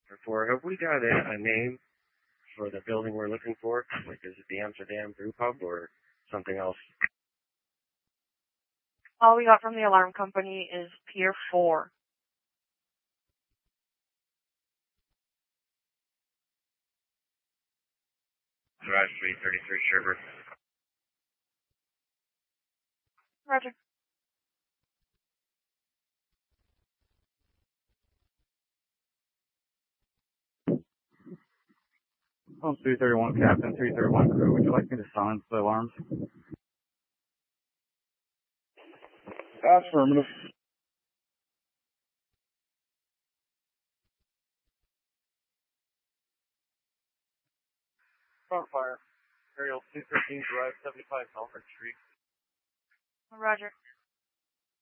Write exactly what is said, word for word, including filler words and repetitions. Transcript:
Before, have we got a, a name for the building we're looking for? Like, is it the Amsterdam Brew Pub or something else? All we got from the alarm company is Pier four. Garage three thirty-three Sherbrooke. Roger. Oh, three thirty-one, Captain, three thirty-one crew. Would you like me to silence the alarms? Affirmative. Front fire. Aerial two thirteen Drive, seventy-five Melbourne Street. Roger.